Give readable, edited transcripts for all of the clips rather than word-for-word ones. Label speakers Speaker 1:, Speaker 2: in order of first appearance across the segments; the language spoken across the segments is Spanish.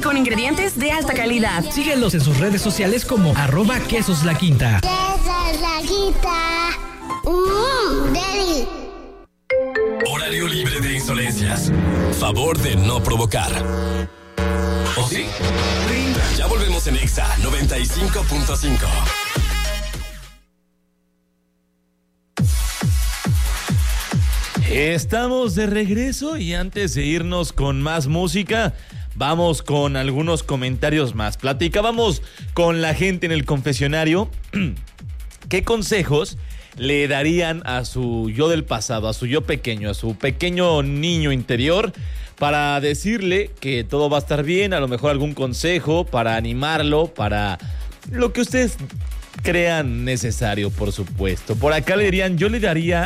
Speaker 1: con ingredientes de alta calidad.
Speaker 2: Síguelos en sus redes sociales como @quesoslaquinta.
Speaker 3: Quesos La Quinta. Deli.
Speaker 4: Horario libre de insolencias. Favor de no provocar. ¿O sí? Ya volvemos en Exa 95.5.
Speaker 5: Estamos de regreso y antes de irnos con más música, vamos con algunos comentarios más. Platicábamos con la gente en el confesionario. ¿Qué consejos le darían a su yo del pasado, a su yo pequeño, a su pequeño niño interior, para decirle que todo va a estar bien? A lo mejor algún consejo para animarlo, para lo que ustedes crean necesario, por supuesto. Por acá le diría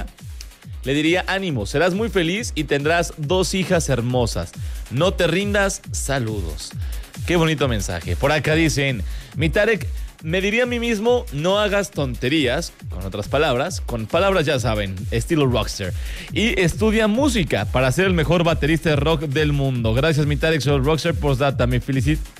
Speaker 5: ánimo, serás muy feliz y tendrás 2 hijas hermosas. No te rindas, saludos. Qué bonito mensaje. Por acá dicen, mi Tarek, me diría a mí mismo, no hagas tonterías, con otras palabras, con palabras ya saben, estilo rockstar. Y estudia música para ser el mejor baterista de rock del mundo. Gracias, mi Tarek, soy el rockstar. Postdata, me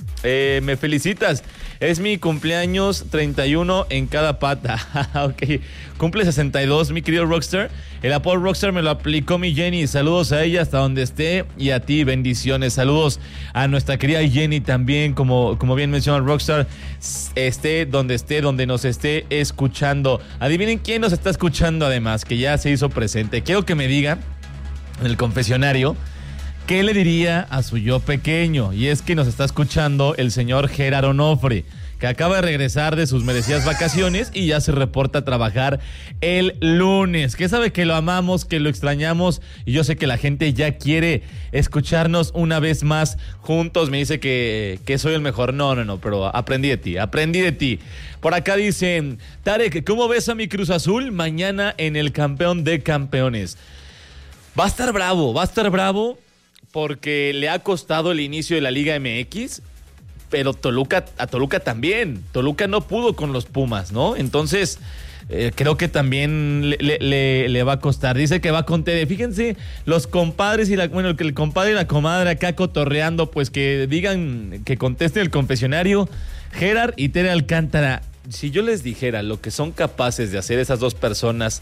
Speaker 5: felicitas. Es mi cumpleaños 31 en cada pata. Ok, cumple 62, mi querido rockstar. El apodo rockstar me lo aplicó mi Jenny. Saludos a ella hasta donde esté y a ti, bendiciones. Saludos a nuestra querida Jenny también, como bien menciona el rockstar. Esté, donde nos esté escuchando. Adivinen quién nos está escuchando además, que ya se hizo presente. Quiero que me digan en el confesionario ¿qué le diría a su yo pequeño? Y es que nos está escuchando el señor Gerard Onofre, que acaba de regresar de sus merecidas vacaciones y ya se reporta a trabajar el lunes. Que sabe que lo amamos, que lo extrañamos y yo sé que la gente ya quiere escucharnos una vez más juntos. Me dice que soy el mejor. No, pero aprendí de ti. Por acá dicen, Tarek, ¿cómo ves a mi Cruz Azul mañana en el campeón de campeones? Va a estar bravo. Porque le ha costado el inicio de la Liga MX, pero a Toluca también. Toluca no pudo con los Pumas, ¿no? Entonces, creo que también le va a costar. Dice que va con Tere. Fíjense, los compadres el compadre y la comadre acá cotorreando, pues que digan, que contesten el confesionario. Gerard y Tere Alcántara, si yo les dijera lo que son capaces de hacer esas dos personas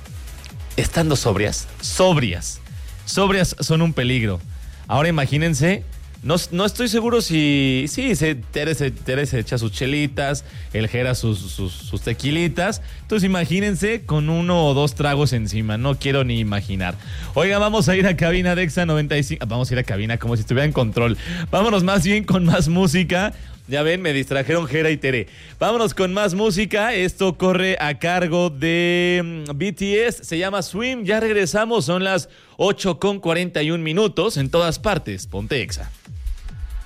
Speaker 5: estando sobrias son un peligro. Ahora imagínense, no estoy seguro si Tere se echa sus chelitas, el Jera sus tequilitas. Entonces imagínense con 1 o 2 tragos encima, no quiero ni imaginar. Oiga, vamos a ir a cabina de Exa 95. Vamos a ir a cabina como si estuviera en control. Vámonos más bien con más música. Ya ven, me distrajeron Jera y Tere. Vámonos con más música. Esto corre a cargo de BTS. Se llama Swim. Ya regresamos. Son las 8:41 en todas partes. Ponte Exa.